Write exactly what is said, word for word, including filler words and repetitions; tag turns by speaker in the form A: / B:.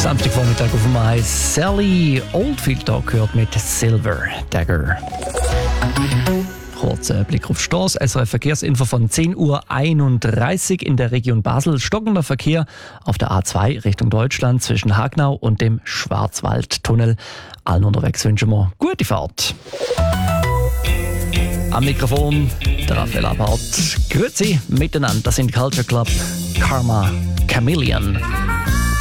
A: Samstagvormittag auf dem Eis. Sally Oldfield da gehört mit Silver Dagger. Kurzer Blick auf die Straße. S R F Verkehrsinfo von zehn Uhr einunddreißig in der Region Basel. Stockender Verkehr auf der A zwei Richtung Deutschland zwischen Hagnau und dem Schwarzwaldtunnel. Allen unterwegs wünschen wir gute Fahrt. Am Mikrofon der Raphael Abart. Grüezi miteinander. Das sind Culture Club, Karma, Chameleon.